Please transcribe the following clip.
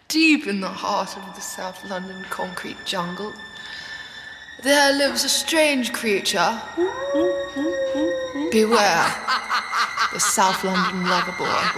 Deep in the heart of the South London concrete jungle, there lives a strange creature. Beware, the South London lover boy.